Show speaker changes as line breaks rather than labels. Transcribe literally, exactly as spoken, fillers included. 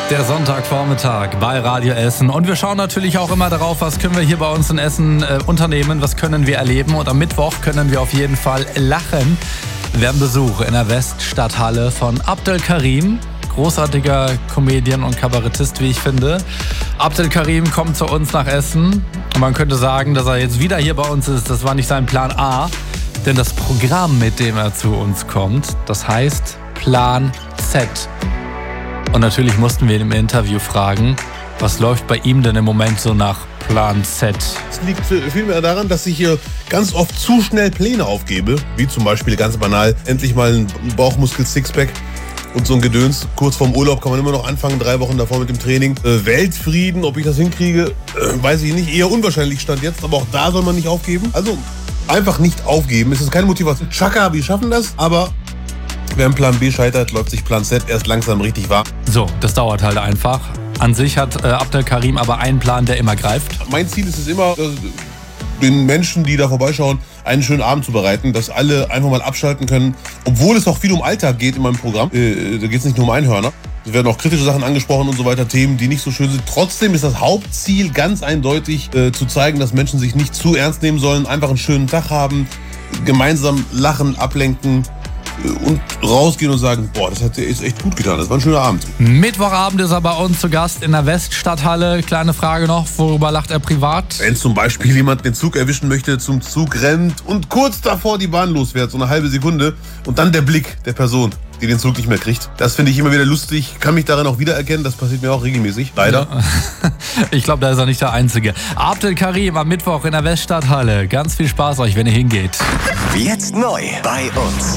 Der Sonntagvormittag bei Radio Essen. Und wir schauen natürlich auch immer darauf, was können wir hier bei uns in Essen äh, unternehmen, was können wir erleben. Und am Mittwoch können wir auf jeden Fall lachen. Wir haben Besuch in der Weststadthalle von Abdel Karim. Großartiger Comedian und Kabarettist, wie ich finde. Abdel Karim kommt zu uns nach Essen. Und man könnte sagen, dass er jetzt wieder hier bei uns ist. Das war nicht sein Plan A. Denn das Programm, mit dem er zu uns kommt, das heißt Plan Z. Und natürlich mussten wir ihn im Interview fragen, was läuft bei ihm denn im Moment so nach Plan Z?
Es liegt vielmehr daran, dass ich hier ganz oft zu schnell Pläne aufgebe, wie zum Beispiel ganz banal, endlich mal ein Bauchmuskel-Sixpack und so ein Gedöns. Kurz vorm Urlaub kann man immer noch anfangen, drei Wochen davor mit dem Training. Äh, Weltfrieden, ob ich das hinkriege, äh, weiß ich nicht, eher unwahrscheinlich stand jetzt, aber auch da soll man nicht aufgeben. Also einfach nicht aufgeben, es ist keine Motivation. Chaka, wir schaffen das, aber wer im Plan B scheitert, läuft sich Plan Z erst langsam richtig warm.
So, das dauert halt einfach. An sich hat äh, Abdel Karim aber einen Plan, der immer greift.
Mein Ziel ist es immer, äh, den Menschen, die da vorbeischauen, einen schönen Abend zu bereiten, dass alle einfach mal abschalten können. Obwohl es auch viel um Alltag geht in meinem Programm. Äh, da geht es nicht nur um Einhörner. Es werden auch kritische Sachen angesprochen und so weiter, Themen, die nicht so schön sind. Trotzdem ist das Hauptziel ganz eindeutig, äh, zu zeigen, dass Menschen sich nicht zu ernst nehmen sollen, einfach einen schönen Tag haben, gemeinsam lachen, ablenken und rausgehen und sagen, boah, das hat dir echt gut getan, das war ein schöner Abend.
Mittwochabend ist er bei uns zu Gast in der Weststadthalle. Kleine Frage noch, worüber lacht er privat?
Wenn zum Beispiel jemand den Zug erwischen möchte, zum Zug rennt und kurz davor die Bahn losfährt, so eine halbe Sekunde, und dann der Blick der Person, die den Zug nicht mehr kriegt. Das finde ich immer wieder lustig, kann mich darin auch wiedererkennen, das passiert mir auch regelmäßig, leider.
Ja. Ich glaube, da ist er nicht der Einzige. Abdel Karim am Mittwoch in der Weststadthalle. Ganz viel Spaß euch, wenn ihr hingeht.
Jetzt neu bei uns.